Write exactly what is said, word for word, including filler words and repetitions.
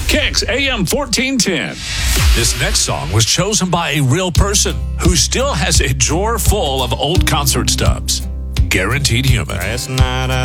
Kicks A M fourteen ten. This next song was chosen by a real person who still has a drawer full of old concert stubs. Guaranteed Human. Last night I